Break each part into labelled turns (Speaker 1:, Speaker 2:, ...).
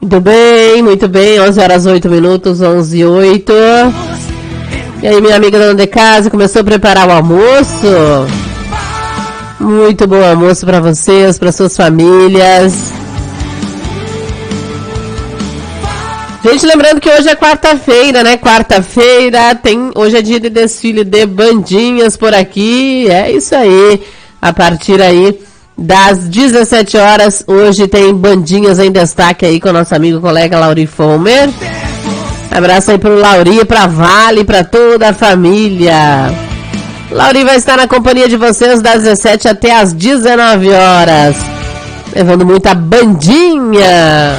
Speaker 1: Muito bem, 11 horas 8 minutos, 11 e 8. E aí, minha amiga dona de casa, começou a preparar o almoço? Muito bom almoço para vocês, para suas famílias. Gente, lembrando que hoje é quarta-feira, né? Quarta-feira, hoje é dia de desfile de bandinhas por aqui. É isso aí. A partir aí das 17 horas, hoje tem bandinhas em destaque aí com o nosso amigo colega Lauri Fomer. Abraço aí pro Lauri, pra Vale, pra toda a família. Lauri vai estar na companhia de vocês das 17 até as 19 horas. Levando muita bandinha.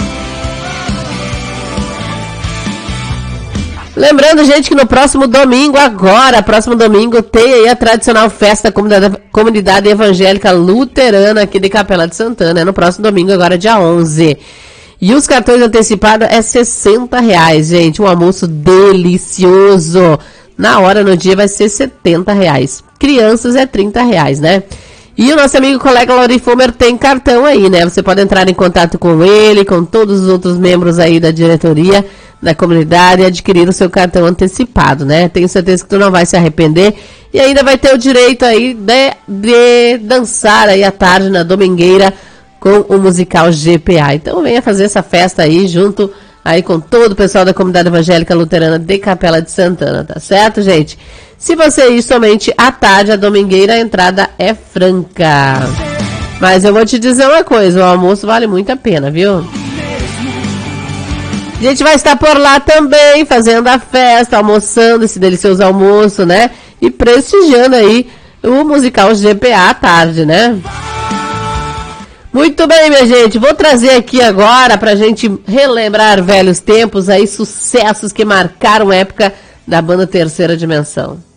Speaker 1: Lembrando, gente, que no próximo domingo, tem aí a tradicional festa da comunidade evangélica luterana aqui de Capela de Santana. É no próximo domingo, agora dia 11. E os cartões antecipados é R$60, gente. Um almoço delicioso. Na hora, no dia, vai ser R$70. Crianças é R$30, né? E o nosso amigo colega Lauri Fomer tem cartão aí, né? Você pode entrar em contato com ele, com todos os outros membros aí da diretoria da comunidade e adquirir o seu cartão antecipado, né? Tenho certeza que tu não vai se arrepender e ainda vai ter o direito aí de dançar aí à tarde na domingueira com o musical GPA. Então venha fazer essa festa aí junto aí com todo o pessoal da comunidade evangélica luterana de Capela de Santana, tá certo, gente? Se você ir somente à tarde, a domingueira, a entrada é franca. Mas eu vou te dizer uma coisa, o almoço vale muito a pena, viu? A gente vai estar por lá também, fazendo a festa, almoçando esse delicioso almoço, né? E prestigiando aí o musical GPA à tarde, né? Muito bem, minha gente. Vou trazer aqui agora pra gente relembrar velhos tempos aí, sucessos que marcaram a época da banda Terceira Dimensão.